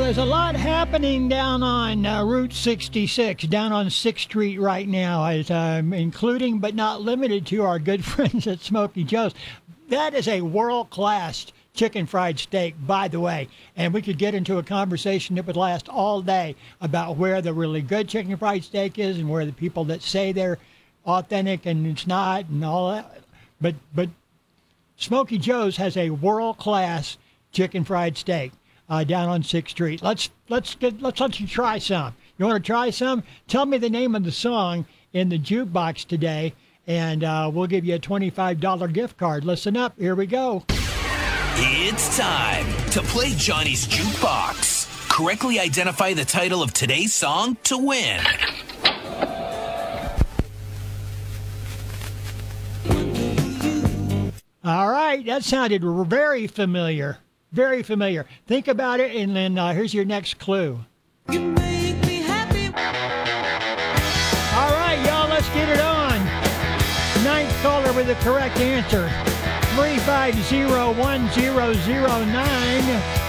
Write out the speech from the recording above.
There's a lot happening down on Route 66, down on 6th Street right now, as, including but not limited to our good friends at Smokey Joe's. That is a world-class chicken fried steak, by the way, and we could get into a conversation that would last all day about where the really good chicken fried steak is and where the people that say they're authentic and it's not and all that. But Smokey Joe's has a world-class chicken fried steak down on 6th Street. Let's let you try some. You want to try some? Tell me the name of the song in the jukebox today, and we'll give you a $25 gift card. Listen up. Here we go. It's time to play Johnny's Jukebox. Correctly identify the title of today's song to win. All right, that sounded very familiar. Very familiar. Think about it, and then here's your next clue. You make me happy. All right, y'all, let's get it on. Ninth caller with the correct answer. 350-1009.